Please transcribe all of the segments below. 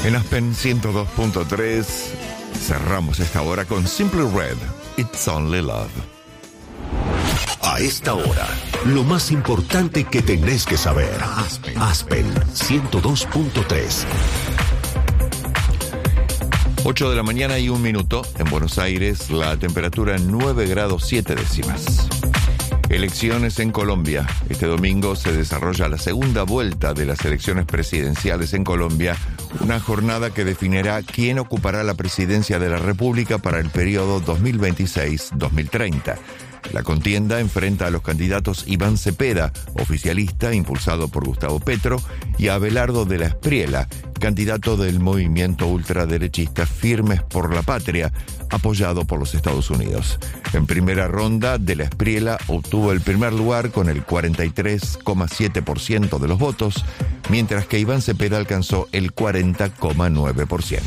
En Aspen 102.3 cerramos esta hora con Simply Red, It's Only Love. A esta hora, lo más importante que tenés que saber. Aspen 102.3. 8 de la mañana y 1 minuto. En Buenos Aires, la temperatura 9 grados 7 décimas. Elecciones en Colombia. Este domingo se desarrolla la segunda vuelta de las elecciones presidenciales en Colombia, una jornada que definirá quién ocupará la presidencia de la República para el periodo 2026-2030. La contienda enfrenta a los candidatos Iván Cepeda, oficialista impulsado por Gustavo Petro, y a Abelardo de la Espriella, candidato del movimiento ultraderechista Firmes por la Patria, apoyado por los Estados Unidos. En primera ronda, de la Espriella obtuvo el primer lugar con el 43,7% de los votos, mientras que Iván Cepeda alcanzó el 40,9%.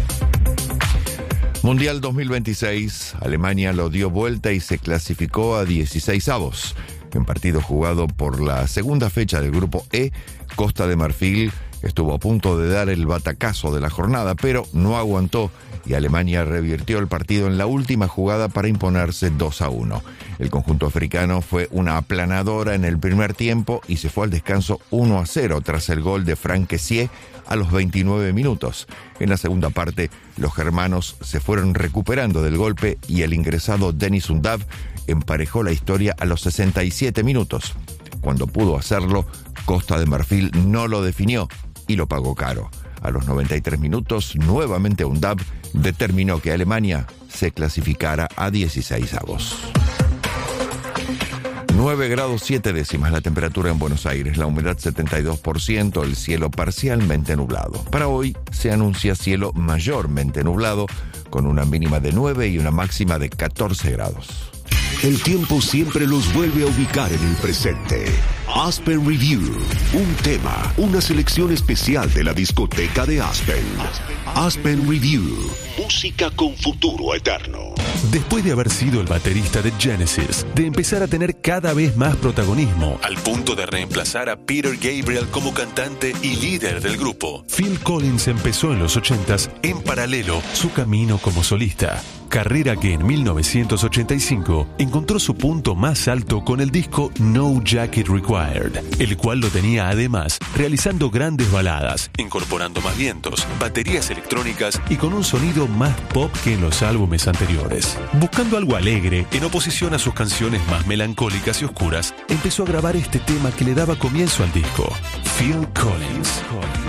Mundial 2026, Alemania lo dio vuelta y se clasificó a 16avos. En partido jugado por la segunda fecha del grupo E, Costa de Marfil estuvo a punto de dar el batacazo de la jornada, pero no aguantó y Alemania revirtió el partido en la última jugada para imponerse 2-1. El conjunto africano fue una aplanadora en el primer tiempo y se fue al descanso 1-0 tras el gol de Franck Kessié a los 29 minutos. En la segunda parte, los germanos se fueron recuperando del golpe y el ingresado Denis Undav emparejó la historia a los 67 minutos. Cuando pudo hacerlo, Costa de Marfil no lo definió y lo pagó caro. A los 93 minutos, nuevamente Undav determinó que Alemania se clasificara a 16avos. 9 grados 7 décimas la temperatura en Buenos Aires, la humedad 72%, el cielo parcialmente nublado. Para hoy se anuncia cielo mayormente nublado, con una mínima de 9 y una máxima de 14 grados. El tiempo siempre los vuelve a ubicar en el presente. Aspen Review, un tema, una selección especial de la discoteca de Aspen. Aspen Review, música con futuro eterno. Después de haber sido el baterista de Genesis, de empezar a tener cada vez más protagonismo, al punto de reemplazar a Peter Gabriel como cantante y líder del grupo, Phil Collins empezó en los 80s, en paralelo, su camino como solista. Carrera que en 1985 encontró su punto más alto con el disco No Jacket Required, el cual lo tenía además realizando grandes baladas, incorporando más vientos, baterías electrónicas y con un sonido más pop que en los álbumes anteriores. Buscando algo alegre, en oposición a sus canciones más melancólicas y oscuras, empezó a grabar este tema que le daba comienzo al disco, Phil Collins.